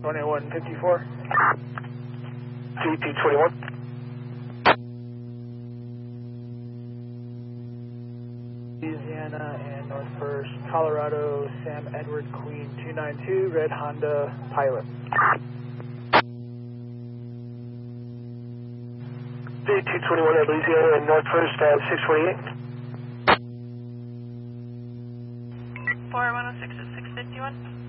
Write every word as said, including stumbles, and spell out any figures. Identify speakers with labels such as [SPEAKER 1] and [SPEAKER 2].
[SPEAKER 1] twenty-one fifty-four.
[SPEAKER 2] C T twenty-one.
[SPEAKER 1] Louisiana and North First, Colorado, Sam Edward Queen two nine two, red Honda Pilot.
[SPEAKER 2] C T twenty-one at Louisiana and North First at six forty-eight.
[SPEAKER 3] four one oh six at six fifty-one.